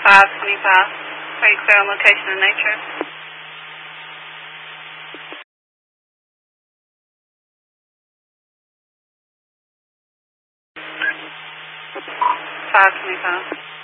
525. Are you clear on location and nature? 525.